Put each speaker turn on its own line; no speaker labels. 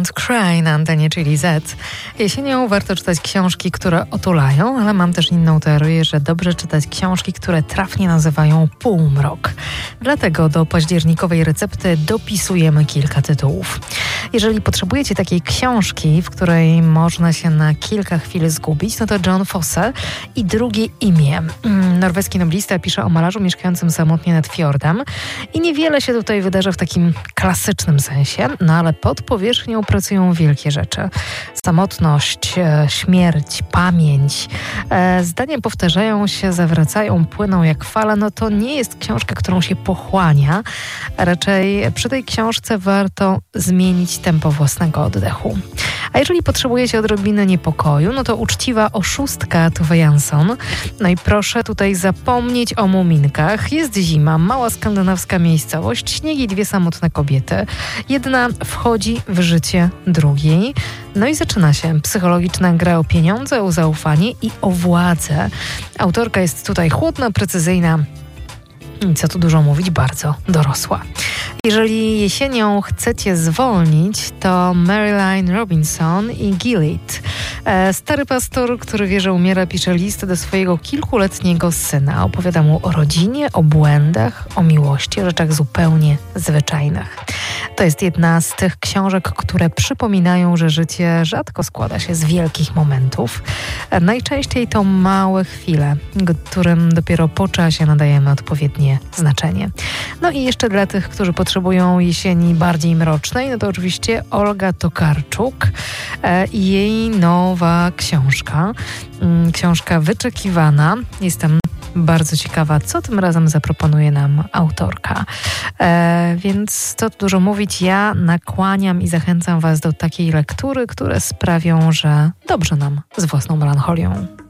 Don't Cry na antenie Chili Z. Jesienią warto czytać książki, które otulają, ale mam też inną teorię, że dobrze czytać książki, które trafnie nazywają półmrok. Dlatego do październikowej recepty dopisujemy kilka tytułów. Jeżeli potrzebujecie takiej książki, w której można się na kilka chwil zgubić, no to John Fosse i Drugie imię. Norweski noblista pisze o malarzu mieszkającym samotnie nad fiordem i niewiele się tutaj wydarza w takim klasycznym sensie, no ale pod powierzchnią pracują wielkie rzeczy. Samotność, śmierć, pamięć. Zdania powtarzają się, zawracają, płyną jak fala. No to nie jest książka, którą się pochłania. Raczej przy tej książce warto zmienić tempo własnego oddechu. A jeżeli potrzebujecie odrobiny niepokoju, no to Uczciwa oszustka Tove Jansson. No i proszę tutaj zapomnieć o muminkach. Jest zima, mała skandynawska miejscowość, śnieg i dwie samotne kobiety. Jedna wchodzi w życie drugiej. No i zaczyna się psychologiczna gra o pieniądze, o zaufanie i o władzę. Autorka jest tutaj chłodna, precyzyjna. Co tu dużo mówić, bardzo dorosła. Jeżeli jesienią chcecie zwolnić, to Marilyn Robinson i Gilead. Stary pastor, który wie, że umiera, pisze list do swojego kilkuletniego syna. Opowiada mu o rodzinie, o błędach, o miłości, o rzeczach zupełnie zwyczajnych. To jest jedna z tych książek, które przypominają, że życie rzadko składa się z wielkich momentów. Najczęściej to małe chwile, którym dopiero po czasie nadajemy odpowiednie znaczenie. No i jeszcze dla tych, którzy potrzebują jesieni bardziej mrocznej, no to oczywiście Olga Tokarczuk i jej nowa książka. Książka wyczekiwana. Jestem bardzo ciekawa, co tym razem zaproponuje nam autorka. Więc co tu dużo mówić, ja nakłaniam i zachęcam Was do takiej lektury, które sprawią, że dobrze nam z własną melancholią.